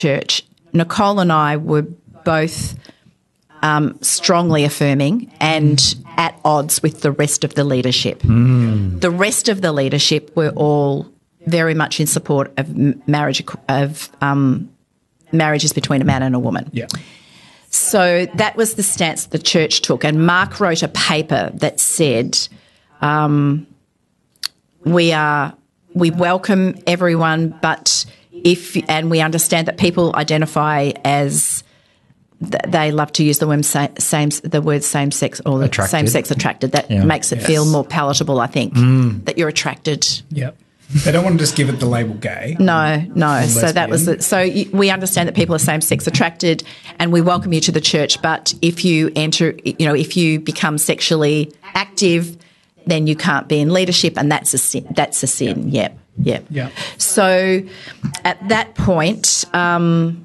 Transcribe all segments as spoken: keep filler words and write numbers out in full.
church, Nicole and I were both um, strongly affirming and at odds with the rest of the leadership. Mm. The rest of the leadership were all very much in support of marriage of um, marriages between a man and a woman. Yeah. So that was the stance the church took, and Mark wrote a paper that said, um, "We are we welcome everyone, but if and we understand that people identify as th- they love to use the word same, same the word same sex or the Attracted. same sex attracted. That Yeah. makes it Yes. feel more palatable, I think, Mm. that you're attracted." Yep. They don't want to just give it the label gay. No, no. So that was lesbian. the, so y- we understand that people are same-sex attracted, and we welcome you to the church. But if you enter, you know, if you become sexually active, then you can't be in leadership, and that's a sin. That's a sin. Yep, yep. Yeah. So at that point, um,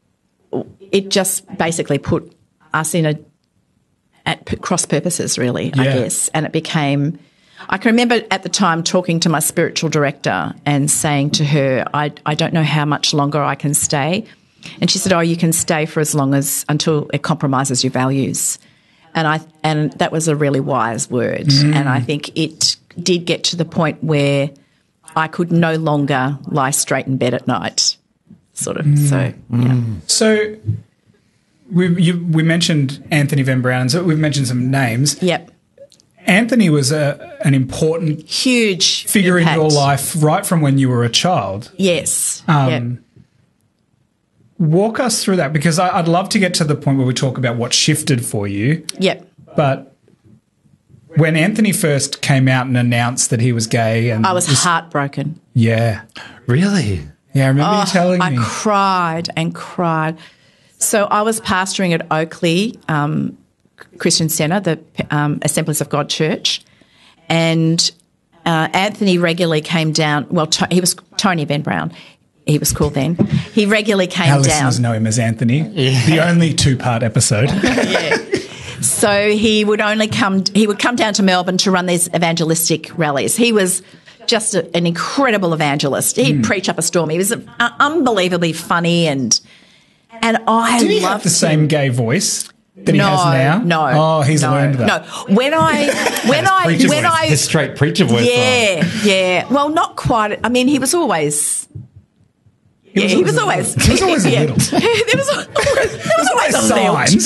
it just basically put us in a at p- cross purposes, really. I Yeah. guess, and it became. I can remember at the time talking to my spiritual director and saying to her, I, I don't know how much longer I can stay. And she said, oh, you can stay for as long as, until it compromises your values. And I and that was a really wise word. Mm. And I think it did get to the point where I could no longer lie straight in bed at night, sort of. Mm. So, yeah. So we you, we mentioned Anthony Van Brown, so we've mentioned some names. Yep. Anthony was a, an important Huge figure impact. in your life right from when you were a child. Yes. Um, yep. Walk us through that, because I, I'd love to get to the point where we talk about what shifted for you. Yep. But when Anthony first came out and announced that he was gay, and I was this- heartbroken. yeah, Really? yeah, I remember Oh, you telling I me. cried and cried. So I was pastoring at Oakley um, Christian Centre, the um, Assemblies of God Church, and uh, Anthony regularly came down. Well, to, he was Tony Van Brown. He was cool then. He regularly came Our down. listeners know him as Anthony. The only two-part episode. Yeah. So he would only come. He would come down to Melbourne to run these evangelistic rallies. He was just a, an incredible evangelist. He'd Hmm. preach up a storm. He was uh, unbelievably funny, and and I Did he loved have the him. same gay voice that he no, has now? No, Oh, he's no, learned that. No, when I when I Preacher when voice. I His straight preacher voice. yeah yeah. Well, not quite. I mean, he was always. He Yeah, he was always. He was always a yeah. little. there was always, there was always a lilt.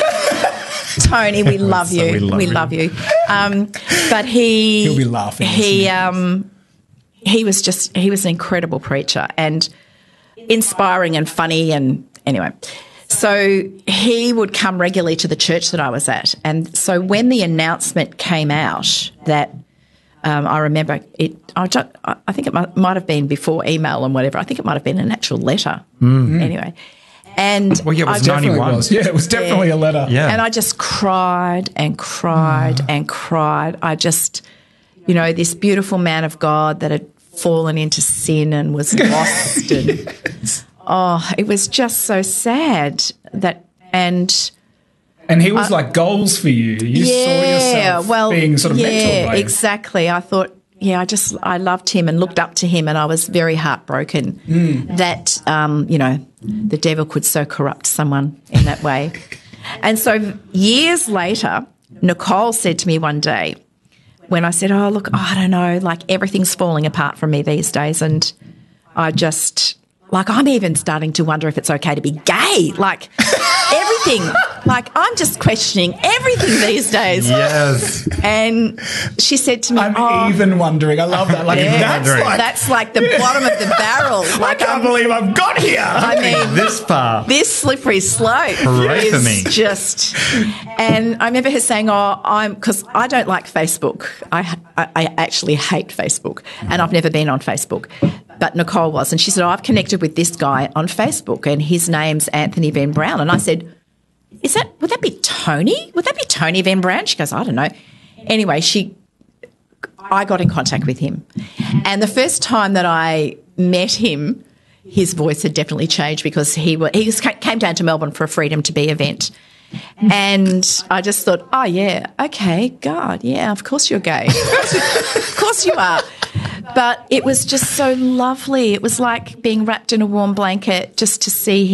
Signs. Tony, we love So you. we We love love, you. you. Um, but he He'll be laughing He listening. um he was just he was an incredible preacher and inspiring and funny, and anyway. So he would come regularly to the church that I was at, and so when the announcement came out that um, I remember it, I, don't, I think it might, might have been before email and whatever. I think it might have been an actual letter. Mm-hmm. Anyway, and Well, yeah, it was I- Definitely ninety-one. was. Yeah, it was definitely a letter. Yeah. and I just cried and cried and cried. I just, you know, this beautiful man of God that had fallen into sin and was lost. And, oh, it was just so sad that, and And he was like goals for you. You saw yeah, yourself well, being sort of yeah, mentored by him. exactly. I thought, yeah, I just, I loved him and looked up to him, and I was very heartbroken Mm. that, um, you know, the devil could so corrupt someone in that way. And so years later, Nicole said to me one day, when I said, oh, look, I don't know, like everything's falling apart for me these days, and I just, like, I'm even starting to wonder if it's okay to be gay. Like, everything. Like, I'm just questioning everything these days. Yes. And she said to me, I'm oh, even wondering. I love that. Like, yeah, that's like, that's like the bottom of the barrel. I Like, can't I'm- believe I've got here. I mean, This far. this slippery slope Hooray for is me. just. And I remember her saying, "Oh, I'm," because I don't like Facebook. I, I I actually hate Facebook, and I've never been on Facebook. But Nicole was, and she said, oh, "I've connected with this guy on Facebook, and his name's Anthony Van Brown." And I said, "Is that? Would that be Tony? Would that be Tony Van Brown?" She goes, "I don't know." Anyway, she. I got in contact with him, and the first time that I met him, his voice had definitely changed because he wa- he was, came down to Melbourne for a Freedom to Be event. And I just thought, oh, yeah, okay, God, yeah, of course you're gay. Of course you are. But it was just so lovely. It was like being wrapped in a warm blanket just to see